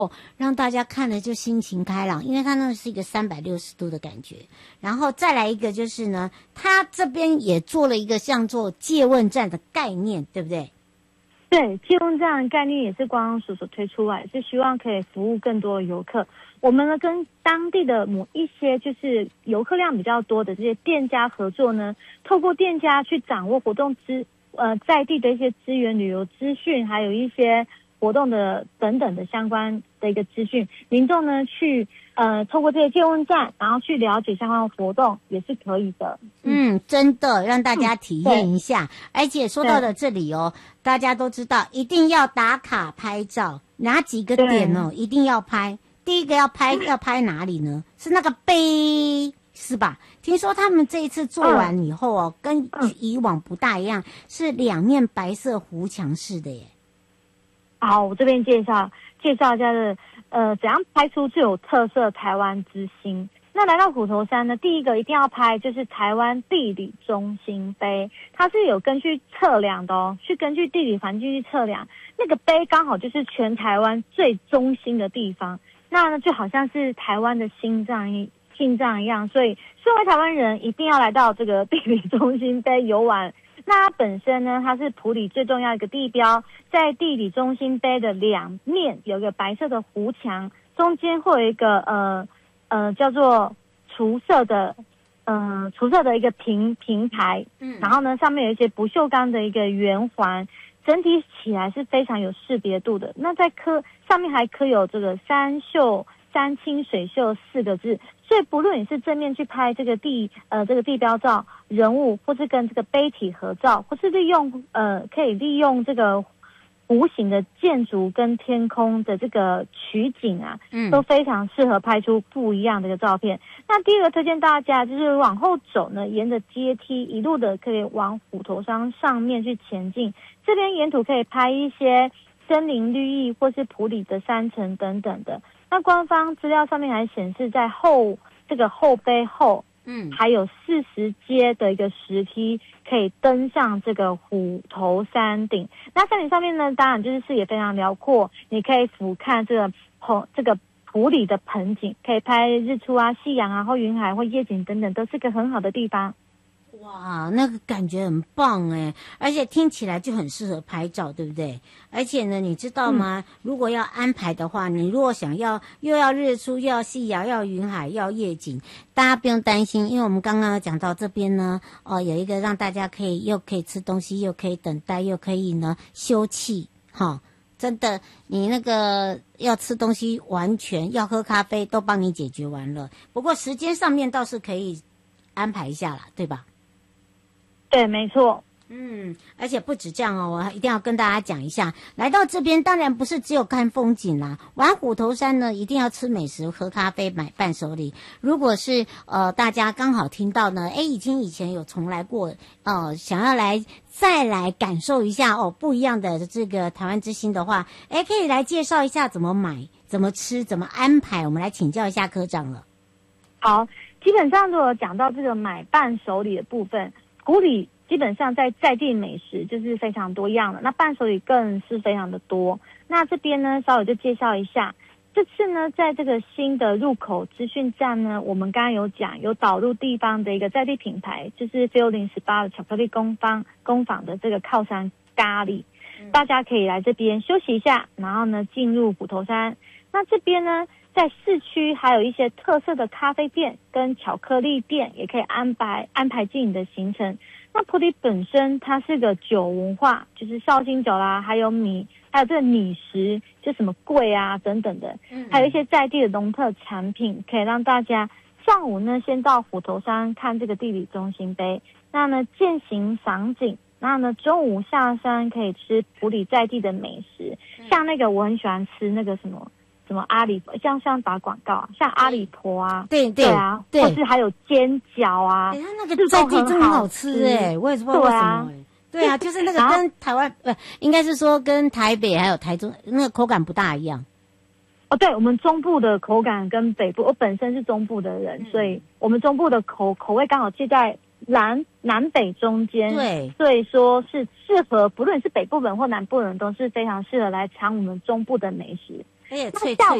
让大家看了就心情开朗，因为它那是一个360度的感觉。然后再来一个就是呢，它这边也做了一个像做借问站的概念，对不对？ 对，借问站的概念也是观光署所推出来，是希望可以服务更多的游客。我们呢跟当地的某一些就是游客量比较多的这些店家合作呢，透过店家去掌握活动在地的一些资源、旅游资讯，还有一些活动的等等的相关的一个资讯，民众呢去透过这些借问站，然后去了解相关的活动也是可以的。 真的让大家体验一下。而且说到了这里哦，大家都知道一定要打卡拍照，哪几个点哦一定要拍。第一个要拍哪里呢？是那个碑，是吧？听说他们这一次做完以后哦，跟以往不大一样，是两面白色糊墙式的耶。 好，我这边介绍一下的怎样拍出最有特色台湾之星。那来到虎头山呢，第一个一定要拍就是台湾地理中心碑，它是有根据测量的哦，去根据地理环境去测量，那个碑刚好就是全台湾最中心的地方，那呢就好像是台湾的心脏一样，所以身为台湾人一定要来到这个地理中心碑游玩。那它本身呢，它是埔里最重要的一个地标，在地理中心碑的两面有一个白色的糊墙，中间会有一个叫做厨色的一个平台，然后呢上面有一些不锈钢的一个圆环，整体起来是非常有识别度的。那在上面还刻有这个山清水秀4个字，所以不论你是正面去拍这个地标照人物，或是跟这个碑体合照，或是可以利用这个弧形的建筑跟天空的这个取景啊，都非常适合拍出不一样的一个照片。那第二个推荐大家就是往后走呢，沿着阶梯一路的可以往虎头山上面去前进，这边沿途可以拍一些森林绿意或是埔里的山城等等的。那官方资料上面还显示，在这个后碑后，还有40阶的一个石梯可以登上这个虎头山顶。那山顶上面呢，当然就是视野非常辽阔，你可以俯瞰这个埔里的盆景，可以拍日出啊、夕阳啊、或云海或夜景等等，都是个很好的地方。 哇，那个感觉很棒哎，而且听起来就很适合拍照，对不对？而且呢，你知道吗？如果要安排的话，你如果想要又要日出，又要夕阳，要云海，要夜景，大家不用担心，因为我们刚刚讲到这边呢，有一个让大家又可以吃东西，又可以等待，又可以呢休憩，真的，你那个要吃东西，完全要喝咖啡，都帮你解决完了。不过时间上面倒是可以安排一下啦，对吧？ 对，没错。 而且不止这样哦，我一定要跟大家讲一下，来到这边当然不是只有看风景啦，玩虎头山呢一定要吃美食、喝咖啡、买伴手礼。如果是大家刚好听到呢，以前有重来过，想要再来感受一下不一样的这个台湾之星的话，可以来介绍一下怎么买、怎么吃、怎么安排，我们来请教一下科长了。 好，基本上如果讲到这个买伴手礼的部分，埔里基本上在地美食就是非常多样了，那伴手礼更是非常的多。那这边呢，稍微就介绍一下。这次呢，在这个新的入口资讯站呢，我们刚刚有导入地方的一个在地品牌，就是 Feel018 的巧克力工坊的这个靠山咖喱，大家可以来这边休息一下，然后呢进入虎头山。那这边呢，在市区还有一些特色的咖啡店跟巧克力店，也可以安排进你的行程。那埔里本身它是个酒文化，就是绍兴酒啦，还有这个米食，就什么桂啊等等的，还有一些在地的农特产品，可以让大家上午呢先到虎头山看这个地理中心碑，那呢践行赏景，那呢中午下山可以吃埔里在地的美食，像那个我很喜欢吃那个什么阿里，像打广告啊，像阿里婆啊，对啊，或是还有煎饺啊， 它那个在地真的很好吃我也是不知道为什么对啊，就是那个跟台湾应该是说跟台北还有台中那个口感不大一样。 对，我们中部的口感跟北部，我本身是中部的人，所以我们中部的口味刚好介在南北中间，对，所以说是适合不论是北部人或南部人都是非常适合来尝我们中部的美食。 而且脆下午